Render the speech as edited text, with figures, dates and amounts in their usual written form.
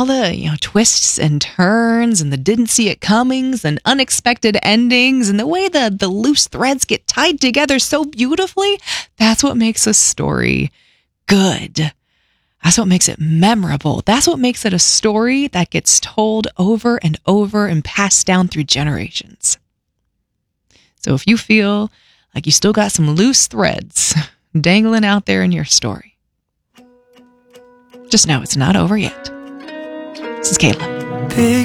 all the, twists and turns and the didn't see it comings and unexpected endings and the way the loose threads get tied together so beautifully, that's what makes a story good. That's what makes it memorable. That's what makes it a story that gets told over and over and passed down through generations. So if you feel like you still got some loose threads dangling out there in your story, just know it's not over yet. This is Kayla.